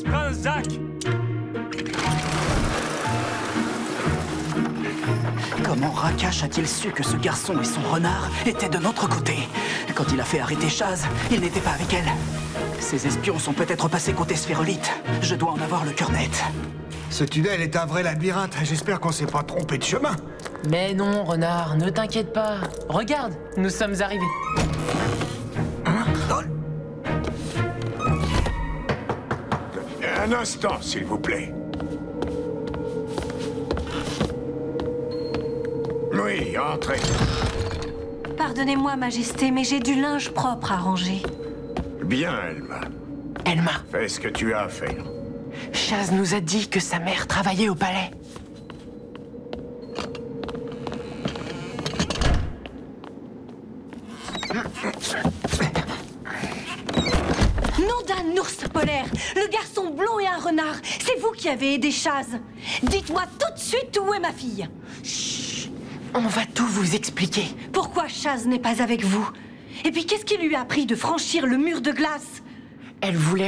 prince Zack! Comment Rakash a-t-il su que ce garçon et son renard étaient de notre côté? Quand il a fait arrêter Chaz, il n'était pas avec elle. Ces espions sont peut-être passés côté Sphérolite. Je dois en avoir le cœur net. Ce tunnel est un vrai labyrinthe. J'espère qu'on s'est pas trompé de chemin. Mais non, renard, ne t'inquiète pas. Regarde, nous sommes arrivés. Un instant, s'il vous plaît. Oui, entrez. Pardonnez-moi, Majesté, mais j'ai du linge propre à ranger. Bien, Elma. Elma, Fais ce que tu as à faire. Chaz nous a dit que sa mère travaillait au palais. Nom d'un ours polaire, le garçon blond et un renard, c'est vous qui avez aidé Chaz. Dites-moi tout de suite où est ma fille. Chut, on va tout vous expliquer. Pourquoi Chaz n'est pas avec vous? Et puis qu'est-ce qui lui a pris de franchir le mur de glace? Elle voulait